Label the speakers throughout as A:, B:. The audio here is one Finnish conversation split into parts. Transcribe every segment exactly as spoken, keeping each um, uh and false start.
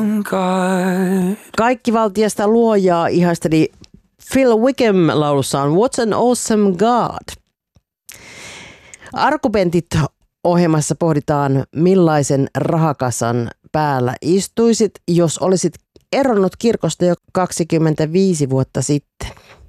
A: Kaikki valtiasta luojaa ihasteli Phil Wickham laulussaan What's an Awesome God. Argumentit ohjelmassa pohditaan, millaisen rahakasan päällä istuisit, jos olisit eronnut kirkosta jo kaksikymmentäviisi vuotta sitten.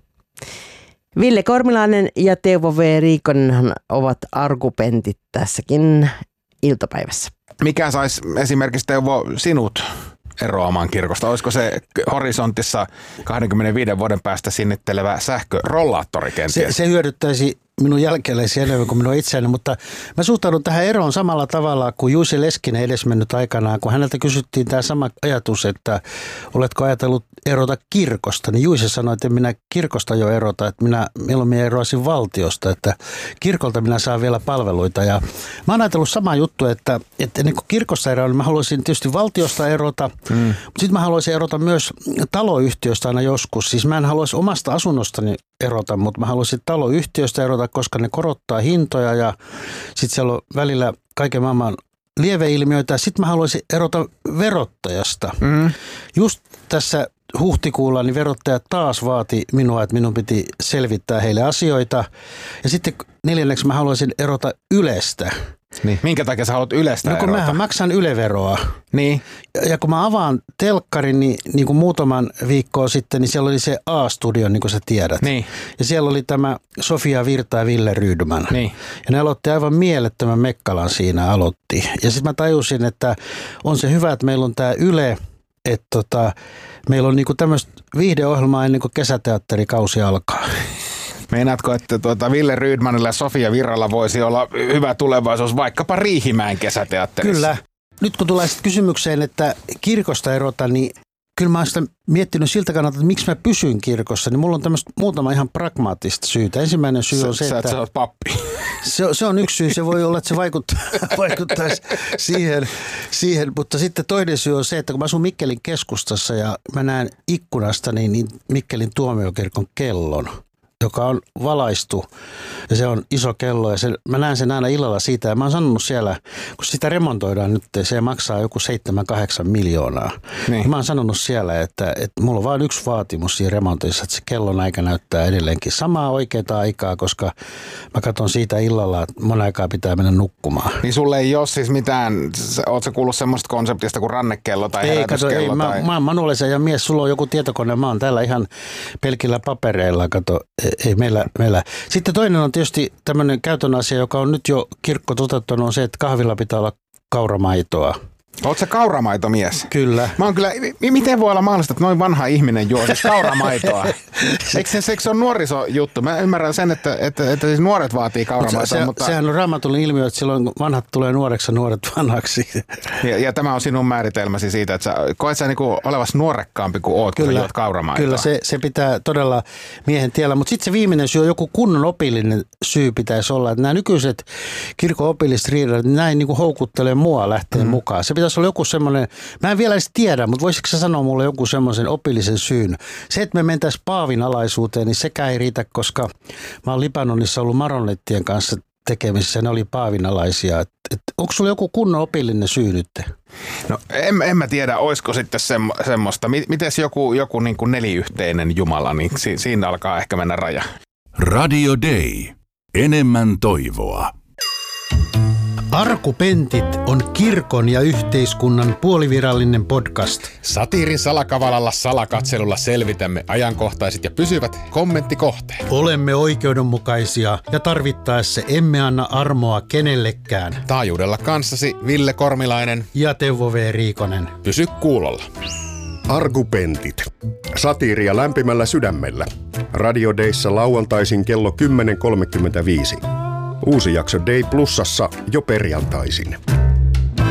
A: Ville Kormilainen ja Teuvo V. Riikonen ovat argumentit tässäkin iltapäivässä.
B: Mikä saisi esimerkiksi, Teuvo, sinut eroamaan kirkosta? Olisiko se horisontissa kaksikymmentäviisi vuoden päästä sinnittelevä sähkörollaattori kenties?
C: Se, se hyödyttäisi minun jälkeläisiä enemmän kuin minua itseäni, mutta mä suhtaudun tähän eroon samalla tavalla kuin Jussi Leskinen edesmennyt aikanaan, kun häneltä kysyttiin tämä sama ajatus, että oletko ajatellut erota kirkosta, niin Jussi sanoi, että minä kirkosta jo erota, että minä mieluummin eroaisin valtiosta, että kirkolta minä saan vielä palveluita. Ja mä oon ajatellut sama juttu, että, että niin kuin kirkosta eroa, niin mä haluaisin tietysti valtiosta erota, mm. mutta sitten mä haluaisin erota myös taloyhtiöstä aina joskus. Siis mä en haluaisi omasta asunnostani erota, mutta mä haluaisin taloyhtiöstä erota, koska ne korottaa hintoja ja sitten siellä on välillä kaiken maailman lieveilmiöitä. Sitten mä haluaisin erota verottajasta. Mm. Just tässä huhtikuulla niin verottajat taas vaati minua, että minun piti selvittää heille asioita. Ja sitten neljänneksi mä haluaisin erota Ylestä.
B: Niin. Minkä takia sä haluat Ylestä
C: erota? No kun
B: erota?
C: mähän maksan Yle-veroa.
B: Niin.
C: Ja, ja kun mä avaan telkkarin, niin, niin kuin muutaman viikkoa sitten, niin siellä oli se A-studio, niin kuin sä tiedät.
B: Niin.
C: Ja siellä oli tämä Sofia Virta ja Ville Rydman.
B: Niin.
C: Ja ne aloitti aivan mielettömän mekkalan siinä aloitti. Ja sitten mä tajusin, että on se hyvä, että meillä on tämä Yle, että tota, meillä on niinku tämmöistä viihdeohjelmaa ennen kuin kesäteatterikausi alkaa.
B: Meinaatko, että tuota Ville Rydmanilla ja Sofia Virralla voisi olla hyvä tulevaisuus vaikkapa Riihimäen kesäteatterissa?
C: Kyllä. Nyt kun tulee sitten kysymykseen, että kirkosta erota, niin kyllä mä oon sitä miettinyt siltä kannalta, että miksi mä pysyn kirkossa, niin mulla on tämmöistä muutama ihan pragmaattista syytä. Ensimmäinen syy on se,
B: sä,
C: että...
B: Sä oot pappi.
C: Se, se on yksi syy, se voi olla, että se vaikuttaa, vaikuttaisi siihen, siihen, mutta sitten toinen syy on se, että kun mä asun Mikkelin keskustassa ja mä näen ikkunasta niin, niin Mikkelin tuomiokirkon kellon, joka on valaistu ja se on iso kello ja se, mä näen sen aina illalla siitä ja mä oon sanonut siellä, kun sitä remontoidaan nyt, se maksaa joku seitsemän kahdeksan miljoonaa. Niin. Mä oon sanonut siellä, että, että mulla on vain yksi vaatimus siinä remontissa, että se kellon aika näyttää edelleenkin samaa oikeaa aikaa, koska mä katson siitä illalla, että mon aikaa pitää mennä nukkumaan.
B: Niin sulle ei ole siis mitään, ootko sä kuullut semmoista konseptista kuin rannekello tai
C: ei,
B: herätyskello?
C: Kato, ei,
B: tai...
C: mä, mä oon manuaalisen ja mies, sulla on joku tietokone, mä oon täällä ihan pelkillä papereilla, kato. Ei meillä, meillä. Sitten toinen on tietysti tämmöinen käytön asia, joka on nyt jo kirkko toteuttanut, on se, että kahvilla pitää olla kauramaitoa.
B: Oletko sä kauramaitomies?
C: Kyllä.
B: Mä oon kyllä, miten voi olla mahdollista, että noin vanha ihminen juo siis kauramaitoa? Eikö se, se, se on nuorisojuttu? Mä ymmärrän sen, että, että, että siis nuoret vaatii kauramaitoa.
C: Se,
B: mutta...
C: Sehän on raamatullinen ilmiö, että silloin vanhat tulee nuoreksi ja nuoret vanhaksi.
B: Ja, ja tämä on sinun määritelmäsi siitä, että sä koet sä niinku olevasi nuorekkaampi kuin oot, kun juot kauramaitoa.
C: Kyllä, se, se pitää todella miehen tiellä. Mutta sitten se viimeinen syy on joku kunnon opillinen syy pitäisi olla. Että nämä nykyiset kirkon opilliset riidat, niin näin niinku houkuttelee mua lähteen mm. mukaan. Se pitäisi olla joku semmoinen, mä en vielä edes tiedä, mutta voisitko sä sanoa mulle joku semmoisen opillisen syyn? Se, että me mentäisiin Paavin alaisuuteen, niin sekään ei riitä, koska mä oon Libanonissa ollut maronettien kanssa tekemisissä ja ne oli Paavin alaisia. Et, et, onko sulla joku kunnon opillinen syy nyt?
B: No en, en mä tiedä, olisiko sitten semmo, semmoista. Mites joku, joku niin kuin neliyhteinen Jumala, niin si, siinä alkaa ehkä mennä raja.
D: Radio Day. Enemmän toivoa.
C: Argumentit on kirkon ja yhteiskunnan puolivirallinen podcast.
E: Satiirin salakavalalla salakatselulla selvitämme ajankohtaiset ja pysyvät kommenttikohteet.
C: Olemme oikeudenmukaisia ja tarvittaessa emme anna armoa kenellekään.
E: Taajuudella kanssasi Ville Kormilainen
C: ja Teuvo V. Riikonen.
E: Pysy kuulolla.
F: Argumentit. Satiiria lämpimällä sydämellä. Radio Dayssa lauantaisin kello kymmenen kolmekymmentäviisi. Uusi jakso Day Plusassa jo perjantaisin.